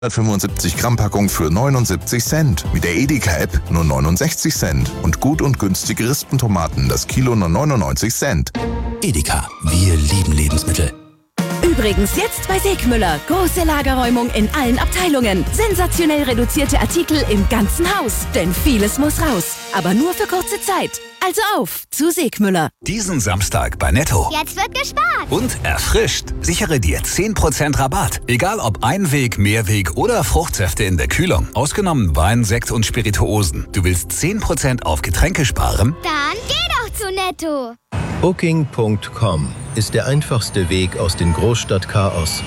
175 Gramm Packung für 79 Cent. Mit der Edeka-App nur 69 Cent. Und gut und günstige Rispentomaten, das Kilo nur 99 Cent. Edeka, wir lieben Lebensmittel. Übrigens jetzt bei Segmüller. Große Lagerräumung in allen Abteilungen. Sensationell reduzierte Artikel im ganzen Haus. Denn vieles muss raus. Aber nur für kurze Zeit. Also auf zu Segmüller. Diesen Samstag bei Netto. Jetzt wird gespart. Und erfrischt. Sichere dir 10% Rabatt. Egal ob Einweg, Mehrweg oder Fruchtsäfte in der Kühlung. Ausgenommen Wein, Sekt und Spirituosen. Du willst 10% auf Getränke sparen? Dann geh doch zu Netto. Booking.com ist der einfachste Weg aus dem Großstadtchaos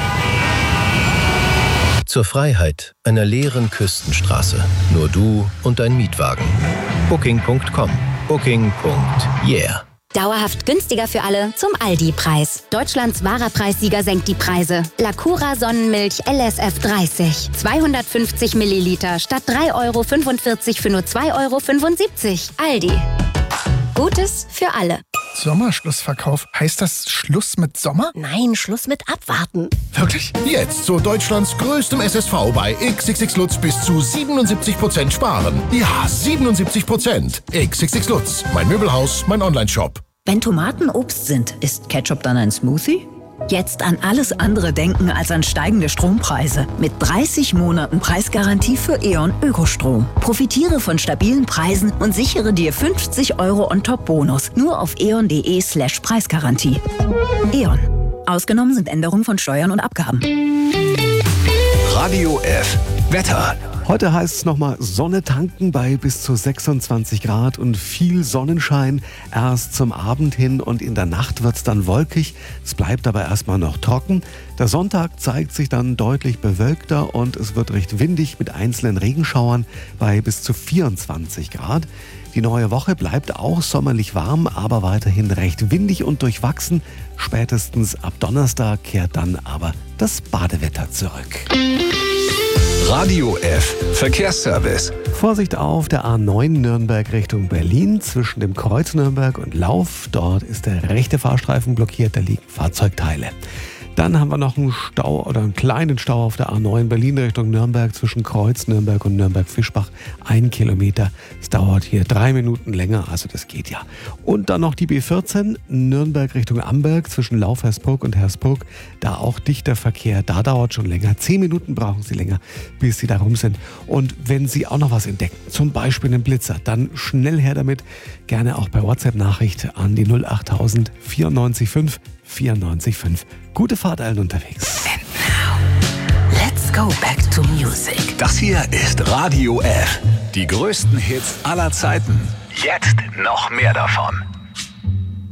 zur Freiheit einer leeren Küstenstraße. Nur du und dein Mietwagen. Booking.com. Booking.yeah. Dauerhaft günstiger für alle zum Aldi-Preis. Deutschlands wahrer Preissieger senkt die Preise. Lacura Sonnenmilch LSF 30. 250 Milliliter statt 3,45 € für nur 2,75 €. Aldi. Gutes für alle. Sommerschlussverkauf. Heißt das Schluss mit Sommer? Nein, Schluss mit Abwarten. Wirklich? Jetzt zu Deutschlands größtem SSV bei XXX Lutz bis zu 77% sparen. Ja, 77%. XXX Lutz. Mein Möbelhaus, mein Onlineshop. Wenn Tomaten Obst sind, ist Ketchup dann ein Smoothie? Jetzt an alles andere denken als an steigende Strompreise. Mit 30 Monaten Preisgarantie für E.ON Ökostrom. Profitiere von stabilen Preisen und sichere dir 50 € on-top-Bonus. Nur auf eon.de/Preisgarantie. E.ON. Ausgenommen sind Änderungen von Steuern und Abgaben. Radio F. Wetter. Heute heißt es nochmal Sonne tanken bei bis zu 26 Grad und viel Sonnenschein. Erst zum Abend hin und in der Nacht wird es dann wolkig. Es bleibt aber erstmal noch trocken. Der Sonntag zeigt sich dann deutlich bewölkter und es wird recht windig mit einzelnen Regenschauern bei bis zu 24 Grad. Die neue Woche bleibt auch sommerlich warm, aber weiterhin recht windig und durchwachsen. Spätestens ab Donnerstag kehrt dann aber das Badewetter zurück. Radio F. Verkehrsservice. Vorsicht auf der A9 Nürnberg Richtung Berlin zwischen dem Kreuz Nürnberg und Lauf. Dort ist der rechte Fahrstreifen blockiert, da liegen Fahrzeugteile. Dann haben wir noch einen Stau oder einen kleinen Stau auf der A9 Berlin Richtung Nürnberg zwischen Kreuz Nürnberg und Nürnberg-Fischbach. 1 Kilometer. Es dauert hier 3 Minuten länger, also das geht ja. Und dann noch die B14 Nürnberg Richtung Amberg zwischen Lauf-Hersbruck und Hersbruck. Da auch dichter Verkehr. Da dauert schon länger. 10 Minuten brauchen Sie länger, bis Sie da rum sind. Und wenn Sie auch noch was entdecken, zum Beispiel einen Blitzer, dann schnell her damit. Gerne auch per WhatsApp-Nachricht an die 08000 94 5 94 5. Gute Fahrt allen unterwegs. And now, let's go back to music. Das hier ist Radio F. Die größten Hits aller Zeiten. Jetzt noch mehr davon.